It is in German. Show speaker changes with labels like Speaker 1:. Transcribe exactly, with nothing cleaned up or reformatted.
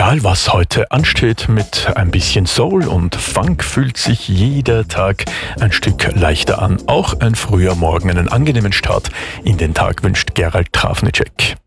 Speaker 1: Egal was heute ansteht, mit ein bisschen Soul und Funk fühlt sich jeder Tag ein Stück leichter an. Auch ein früher Morgen, einen angenehmen Start in den Tag wünscht Gerald Trafnicek.